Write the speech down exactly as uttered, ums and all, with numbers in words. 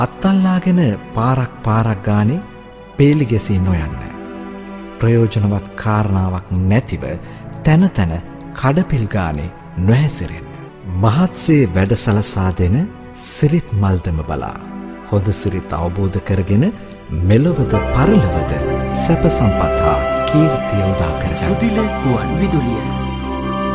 අත්තල්ලාගෙන පාරක් පාරක් ගානේ පේලි ගැසී නොයන්න. ප්‍රයෝජනවත් කාරණාවක් නැතිව තැන තැන කඩපිල් ගානේ නොහැසිරෙන්න. මහත්සේ වැඩසලසා දෙන සිරිත් මල්දම බලා හොඳ සිරිත් අවබෝධ කරගෙන මෙලොවද පරලොවද සැප සම්පත් හා කීර්තිය උදා කරගන්න. සුදිල ගුවන් විදුලිය